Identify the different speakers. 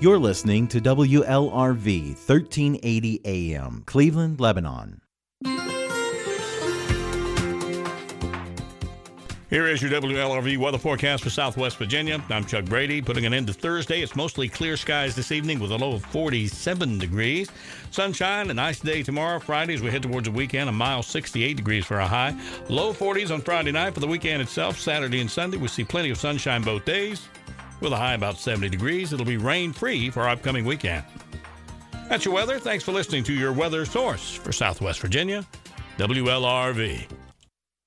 Speaker 1: You're listening to WLRV 1380 AM, Cleveland, Lebanon.
Speaker 2: Here is your WLRV weather forecast for Southwest Virginia. I'm Chuck Brady. Putting an end to Thursday. It's mostly clear skies this evening with a low of 47 degrees. Sunshine, a nice day tomorrow. Friday, as we head towards the weekend, a mild 68 degrees for a high. Low 40s on Friday night for the weekend itself. Saturday and Sunday, we see plenty of sunshine both days with a high about 70 degrees. It'll be rain-free for our upcoming weekend. That's your weather. Thanks for listening to your weather source for Southwest Virginia, WLRV.